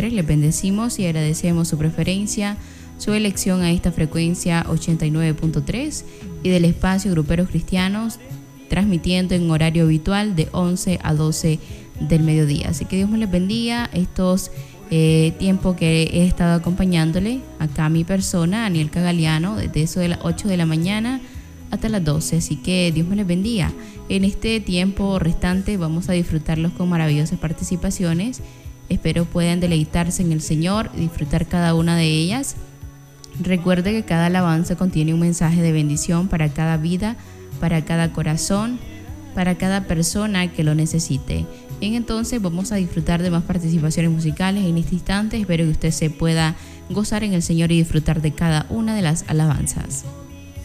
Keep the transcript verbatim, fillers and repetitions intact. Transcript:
tres. Les bendecimos y agradecemos su preferencia, su elección a esta frecuencia ochenta y nueve punto tres y del espacio Gruperos Cristianos, transmitiendo en horario habitual de once a doce del mediodía. Así que Dios me les bendiga estos eh, tiempos que he estado acompañándole acá a mi persona, Aniel Cagaliano, desde eso de las ocho de la mañana hasta las doce. Así que Dios me les bendiga. En este tiempo restante vamos a disfrutarlos con maravillosas participaciones. Espero puedan deleitarse en el Señor y disfrutar cada una de ellas. Recuerde que cada alabanza contiene un mensaje de bendición para cada vida, para cada corazón, para cada persona que lo necesite. Bien, entonces vamos a disfrutar de más participaciones musicales en este instante. Espero que usted se pueda gozar en el Señor y disfrutar de cada una de las alabanzas.